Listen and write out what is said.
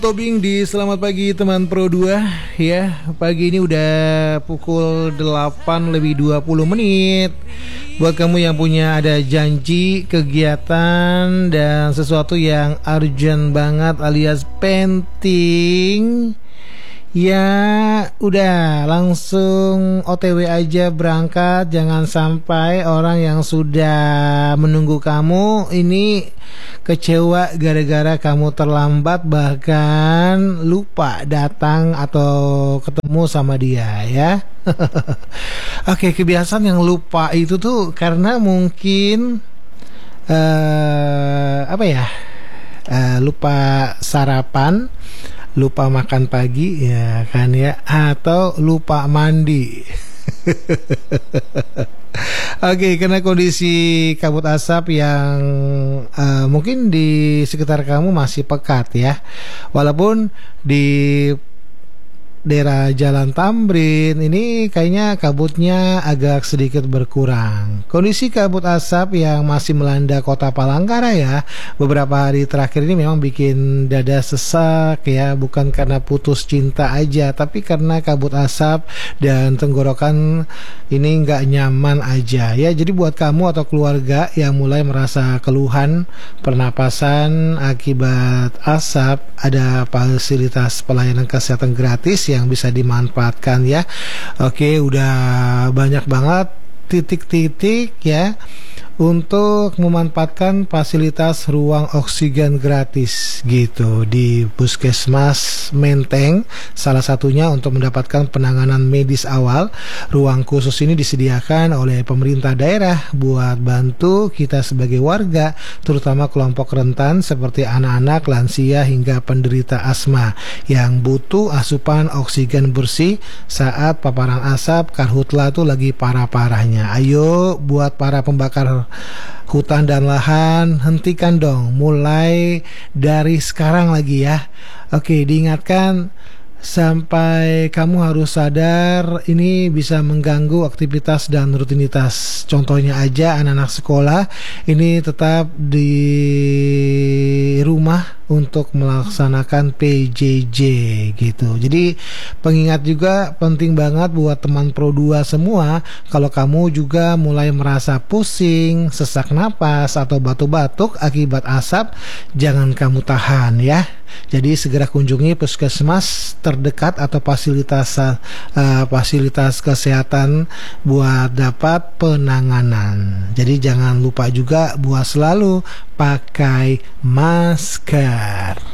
Tobing di Selamat Pagi Teman Pro 2 ya. Pagi ini udah pukul 8 lebih 20 menit. Buat kamu yang punya ada janji, kegiatan, dan sesuatu yang urgent banget alias penting, ya udah langsung OTW aja berangkat. Jangan sampai orang yang sudah menunggu kamu ini kecewa gara-gara kamu terlambat, bahkan lupa datang atau ketemu sama dia ya. Oke, kebiasaan yang lupa itu tuh karena mungkin apa ya, lupa sarapan, lupa makan pagi ya kan ya, atau lupa mandi. Oke, karena kondisi kabut asap yang mungkin di sekitar kamu masih pekat ya. Walaupun di daerah Jalan Tamrin ini kayaknya kabutnya agak sedikit berkurang. Kondisi kabut asap yang masih melanda kota Palangkaraya beberapa hari terakhir ini memang bikin dada sesak ya, bukan karena putus cinta aja, tapi karena kabut asap dan tenggorokan ini nggak nyaman aja ya. Jadi buat kamu atau keluarga yang mulai merasa keluhan pernapasan akibat asap, ada fasilitas pelayanan kesehatan gratis yang bisa dimanfaatkan ya. Oke, udah banyak banget titik-titik ya untuk memanfaatkan fasilitas ruang oksigen gratis gitu di Puskesmas Menteng. Salah satunya untuk mendapatkan penanganan medis awal. Ruang khusus ini disediakan oleh pemerintah daerah buat bantu kita sebagai warga, terutama kelompok rentan seperti anak-anak, lansia hingga penderita asma yang butuh asupan oksigen bersih saat paparan asap karhutla tuh lagi parah-parahnya. Ayo buat para pembakar hutan dan lahan, hentikan dong mulai dari sekarang lagi ya. Oke, diingatkan sampai kamu harus sadar ini bisa mengganggu aktivitas dan rutinitas. Contohnya aja anak-anak sekolah ini tetap di rumah untuk melaksanakan PJJ gitu. Jadi pengingat juga penting banget buat teman Pro 2 semua, kalau kamu juga mulai merasa pusing, sesak napas atau batuk-batuk akibat asap, jangan kamu tahan ya. Jadi segera kunjungi puskesmas terdekat atau fasilitas kesehatan buat dapat penanganan. Jadi jangan lupa juga buat selalu pakai masker.